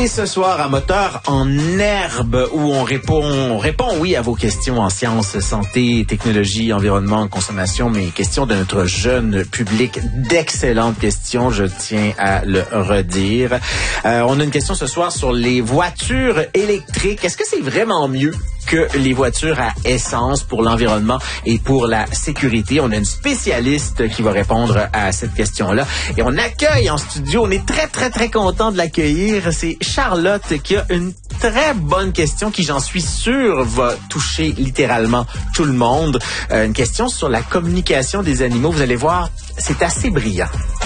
Et ce soir, à Moteur en herbe, où on répond oui à vos questions en sciences, santé, technologie, environnement, consommation, mais questions de notre jeune public. D'excellentes questions, je tiens à le redire. On a une question ce soir sur les voitures électriques. Est-ce que c'est vraiment mieux que les voitures à essence pour l'environnement et pour la sécurité? On a une spécialiste qui va répondre à cette question-là. Et on accueille en studio, on est très content de l'accueillir. C'est Charlotte qui a une très bonne question qui, j'en suis sûr, va toucher littéralement tout le monde. Une question sur la communication des animaux. Vous allez voir, c'est assez brillant.